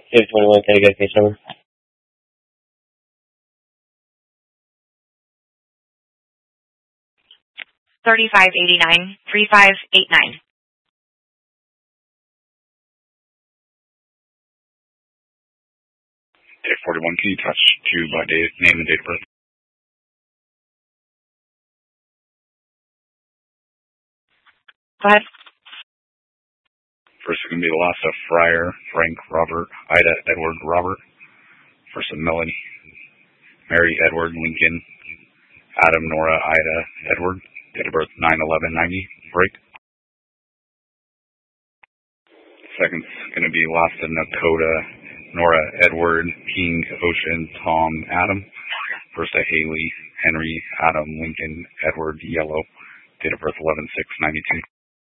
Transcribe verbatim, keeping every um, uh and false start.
Two twenty-one, can I get a case number? thirty-five eighty-nine, three five eight nine. Day forty-one, can you touch two by date, name and date of birth? Go ahead. First is going to be the loss of Fryer, Frank, Robert, Ida, Edward, Robert. First of Melanie, Mary, Edward, Lincoln, Adam, Nora, Ida, Edward. Date of birth nine eleven ninety. Break. Second's going to be lost in Dakota, Nora, Edward, King, Ocean, Tom, Adam. First of Haley, Henry, Adam, Lincoln, Edward, Yellow. Date of birth eleven six ninety-two.